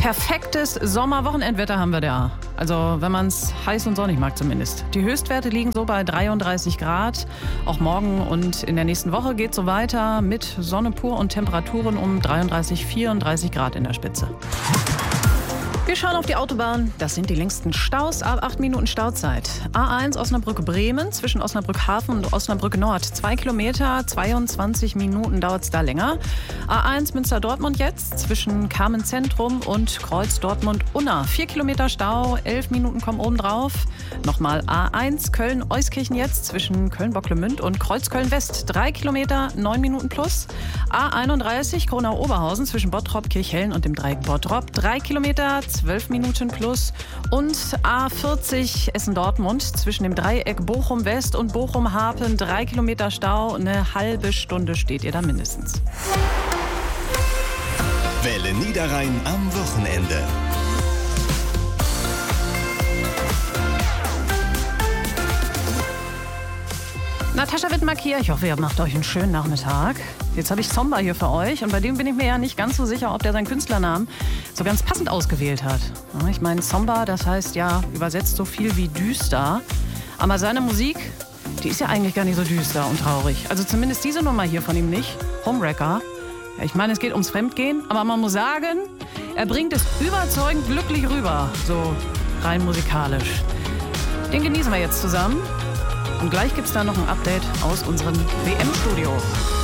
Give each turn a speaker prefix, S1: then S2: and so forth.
S1: Perfektes Sommerwochenendwetter haben wir da. Also wenn man es heiß und sonnig mag zumindest. Die Höchstwerte liegen so bei 33 Grad. Auch morgen und in der nächsten Woche geht es so weiter mit Sonne pur und Temperaturen um 33, 34 Grad in der Spitze. Wir schauen auf die Autobahn. Das sind die längsten Staus ab 8 Minuten Stauzeit. A1 Osnabrück-Bremen zwischen Osnabrück-Hafen und Osnabrück-Nord. 2 Kilometer, 22 Minuten dauert es da länger. A1 Münster-Dortmund jetzt zwischen Kamen-Zentrum und Kreuz-Dortmund-Unna. 4 Kilometer Stau, 11 Minuten kommen obendrauf. Nochmal A1 Köln-Euskirchen jetzt zwischen Köln-Bocklemünd und Kreuz-Köln-West. 3 Kilometer, 9 Minuten plus. A31 Kronau-Oberhausen zwischen Bottrop, Kirchhellen und dem Dreieck Bottrop. 3 Kilometer, 12 Minuten plus. Und A40 Essen-Dortmund zwischen dem Dreieck Bochum-West und Bochum-Hapen. 3 Kilometer Stau, eine halbe Stunde steht ihr da mindestens.
S2: Welle Niederrhein am Wochenende.
S1: Natascha Wittmark hier. Ich hoffe, ihr macht euch einen schönen Nachmittag. Jetzt habe ich Zomba hier für euch und bei dem bin ich mir ja nicht ganz so sicher, ob der seinen Künstlernamen so ganz passend ausgewählt hat. Ich meine, Zomba, das heißt ja übersetzt so viel wie düster. Aber seine Musik, die ist ja eigentlich gar nicht so düster und traurig. Also zumindest diese Nummer hier von ihm nicht. Homewrecker. Ja, ich meine, es geht ums Fremdgehen, aber man muss sagen, er bringt es überzeugend glücklich rüber. So rein musikalisch. Den genießen wir jetzt zusammen. Und gleich gibt's da noch ein Update aus unserem WM-Studio.